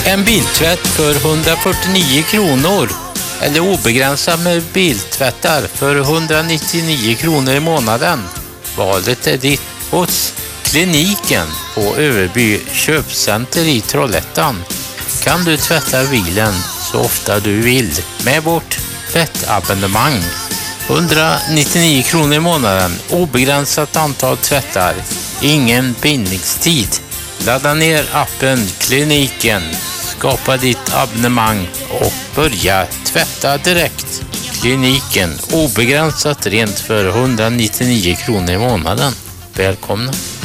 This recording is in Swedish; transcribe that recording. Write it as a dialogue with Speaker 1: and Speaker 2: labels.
Speaker 1: En biltvätt för 149 kronor. Eller obegränsad med biltvättar för 199 kronor i månaden. Valet är ditt hos Kliniken på Överby köpcenter i Trollhättan. Kan du tvätta bilen så ofta du vill med vårt tvättabonnemang. 199 kronor i månaden, obegränsat antal tvättar, ingen bindningstid. Ladda ner appen Kliniken, skapa ditt abonnemang och börja tvätta direkt. Kliniken, obegränsat rent för 199 kronor i månaden. Välkomna!